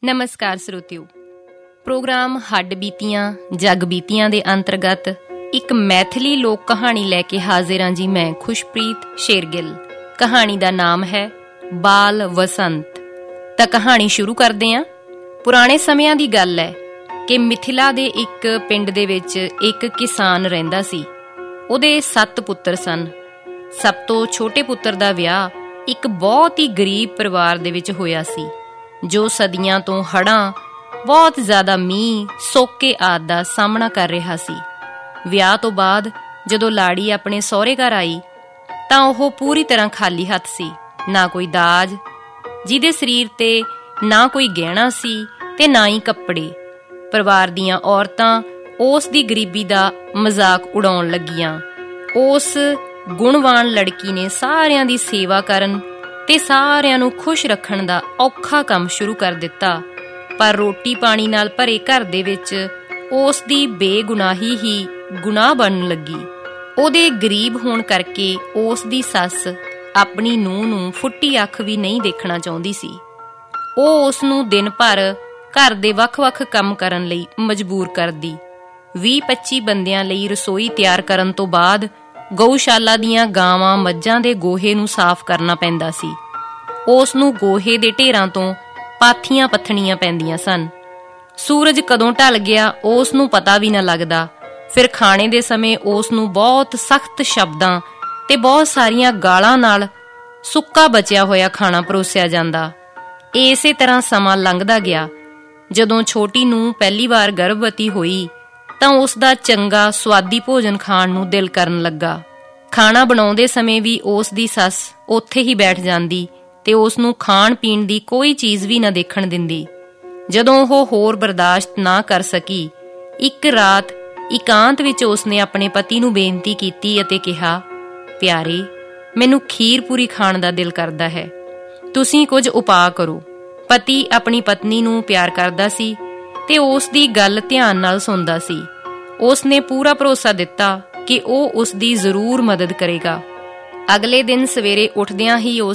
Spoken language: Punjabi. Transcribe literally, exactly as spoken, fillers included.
ਨਮਸਕਾਰ ਸਰੋਤਿਓ। ਪ੍ਰੋਗਰਾਮ ਹੱਡ ਬੀਤੀਆਂ ਜਗ ਬੀਤੀਆਂ ਦੇ ਅੰਤਰਗਤ ਇੱਕ ਮੈਥਿਲੀ ਲੋਕ ਕਹਾਣੀ ਲੈ ਕੇ ਹਾਜ਼ਰ ਹਾਂ ਜੀ। ਮੈਂ ਖੁਸ਼ਪ੍ਰੀਤ ਸ਼ੇਰਗਿੱਲ। ਕਹਾਣੀ ਦਾ ਨਾਮ ਹੈ ਬਾਲ ਵਸੰਤ। ਤਾਂ ਕਹਾਣੀ ਸ਼ੁਰੂ ਕਰਦੇ ਹਾਂ। ਪੁਰਾਣੇ ਸਮਿਆਂ ਦੀ ਗੱਲ ਹੈ ਕਿ ਮਿਥਿਲਾ ਦੇ ਇੱਕ ਪਿੰਡ ਦੇ ਵਿੱਚ ਇੱਕ ਕਿਸਾਨ ਰਹਿੰਦਾ ਸੀ। ਉਹਦੇ ਸੱਤ ਪੁੱਤਰ ਸਨ। ਸਭ ਤੋਂ ਛੋਟੇ ਪੁੱਤਰ ਦਾ ਵਿਆਹ ਇੱਕ ਬਹੁਤ ਹੀ ਗਰੀਬ ਪਰਿਵਾਰ ਦੇ ਵਿੱਚ ਹੋਇਆ ਸੀ, ਜੋ ਸਦੀਆਂ ਤੋਂ ਹੜ੍ਹਾਂ, ਬਹੁਤ ਜ਼ਿਆਦਾ ਮੀਂਹ, ਸੋਕੇ ਆਦਿ ਦਾ ਸਾਹਮਣਾ ਕਰ ਰਿਹਾ ਸੀ। ਵਿਆਹ ਤੋਂ ਬਾਅਦ ਜਦੋਂ ਲਾੜੀ ਆਪਣੇ ਸਹੁਰੇ ਘਰ ਆਈ ਤਾਂ ਉਹ ਪੂਰੀ ਤਰ੍ਹਾਂ ਖਾਲੀ ਹੱਥ ਸੀ। ਨਾ ਕੋਈ ਦਾਜ, ਜਿਹਦੇ ਸਰੀਰ ਤੇ ਨਾ ਕੋਈ ਗਹਿਣਾ ਸੀ ਤੇ ਨਾ ਹੀ ਕੱਪੜੇ। ਪਰਿਵਾਰ ਦੀਆਂ ਔਰਤਾਂ ਉਸ ਦੀ ਗਰੀਬੀ ਦਾ ਮਜ਼ਾਕ ਉਡਾਉਣ ਲੱਗੀਆਂ। ਉਸ ਗੁਣਵਾਨ ਲੜਕੀ ਨੇ ਸਾਰਿਆਂ ਦੀ ਸੇਵਾ ਕਰਨ ਤੇ ਸਾਰਿਆਂ ਨੂੰ ਖੁਸ਼ ਰੱਖਣ ਦਾ ਔਖਾ ਕੰਮ ਸ਼ੁਰੂ ਕਰ ਦਿੱਤਾ। ਪਰ ਰੋਟੀ ਪਾਣੀ ਨਾਲ ਭਰੇ ਘਰ ਦੇ ਵਿੱਚ ਉਸ ਦੀ ਬੇਗੁਨਾਹੀ ਹੀ ਗੁਨਾਹ ਬਣਨ ਲੱਗੀ। ਉਹਦੇ ਗਰੀਬ ਹੋਣ ਕਰਕੇ ਉਸ ਦੀ ਸੱਸ ਆਪਣੀ ਨੂੰਹ ਨੂੰ ਫੁੱਟੀ ਅੱਖ ਵੀ ਨਹੀਂ ਦੇਖਣਾ ਚਾਹੁੰਦੀ ਸੀ। ਉਹ ਉਸ ਨੂੰ ਦਿਨ ਭਰ ਘਰ ਦੇ ਵੱਖ-ਵੱਖ ਕੰਮ ਕਰਨ ਲਈ ਮਜਬੂਰ ਕਰਦੀ। ਵੀਹ ਪੱਚੀ ਬੰਦਿਆਂ ਲਈ ਰਸੋਈ ਤਿਆਰ ਕਰਨ ਤੋਂ ਬਾਅਦ ਗਊਸ਼ਾਲਾ ਦੀਆਂ ਗਾਵਾਂ ਮੱਝਾਂ ਦੇ ਗੋਹੇ ਨੂੰ ਸਾਫ਼ ਕਰਨਾ ਪੈਂਦਾ ਸੀ। ਉਸ ਨੂੰ ਗੋਹੇ ਦੇ ਢੇਰਾਂ ਤੋਂ ਪਾਥੀਆਂ ਪੱਥਣੀਆਂ ਪੈਂਦੀਆਂ ਸਨ। ਸੂਰਜ ਕਦੋਂ ਢਲ ਗਿਆ ਉਸ ਨੂੰ ਪਤਾ ਵੀ ਨਾ ਲੱਗਦਾ। ਫਿਰ ਖਾਣੇ ਦੇ ਸਮੇਂ ਉਸ ਨੂੰ ਬਹੁਤ ਸਖਤ ਸ਼ਬਦਾਂ ਤੇ ਬਹੁਤ ਸਾਰੀਆਂ ਗਾਲਾਂ ਨਾਲ ਸੁੱਕਾ ਬਚਿਆ ਹੋਇਆ ਖਾਣਾ ਪਰੋਸਿਆ ਜਾਂਦਾ। ਇਸੇ ਤਰ੍ਹਾਂ ਸਮਾਂ ਲੰਘਦਾ ਗਿਆ। ਜਦੋਂ ਛੋਟੀ ਨੂੰਹ ਪਹਿਲੀ ਵਾਰ ਗਰਭਵਤੀ ਹੋਈ ਤਾਂ ਉਸ ਦਾ ਚੰਗਾ ਸੁਆਦੀ ਭੋਜਨ ਖਾਣ ਨੂੰ ਦਿਲ ਕਰਨ ਲੱਗਾ। ਖਾਣਾ ਬਣਾਉਂਦੇ ਸਮੇਂ ਵੀ ਉਸ ਦੀ ਸੱਸ ਉੱਥੇ ਹੀ ਬੈਠ ਜਾਂਦੀ ਤੇ ਉਸ ਨੂੰ ਖਾਣ ਪੀਣ ਦੀ ਕੋਈ ਚੀਜ਼ ਵੀ ਨਾ ਦੇਖਣ ਦਿੰਦੀ। ਜਦੋਂ ਉਹ ਹੋਰ ਬਰਦਾਸ਼ਤ ਨਾ ਕਰ ਸਕੀ, ਇੱਕ ਰਾਤ ਇਕਾਂਤ ਵਿੱਚ ਉਸਨੇ ਆਪਣੇ ਪਤੀ ਨੂੰ ਬੇਨਤੀ ਕੀਤੀ ਅਤੇ ਕਿਹਾ, ਪਿਆਰੇ, ਮੈਨੂੰ ਖੀਰ ਪੂਰੀ ਖਾਣ ਦਾ ਦਿਲ ਕਰਦਾ ਹੈ, ਤੁਸੀਂ ਕੁਝ ਉਪਾਅ ਕਰੋ। ਪਤੀ ਆਪਣੀ ਪਤਨੀ ਨੂੰ ਪਿਆਰ ਕਰਦਾ ਸੀ ਤੇ ਉਸ ਦੀ ਗੱਲ ਧਿਆਨ ਨਾਲ ਸੁਣਦਾ ਸੀ। ਉਸ ਨੇ ਪੂਰਾ ਭਰੋਸਾ ਦਿੱਤਾ ਕਿ ਉਹ ਉਸ ਦੀ ਜ਼ਰੂਰ ਮਦਦ ਕਰੇਗਾ। ਅਗਲੇ ਦਿਨ ਸਵੇਰੇ ਉੱਠਦਿਆਂ ਹੀ ਉਸ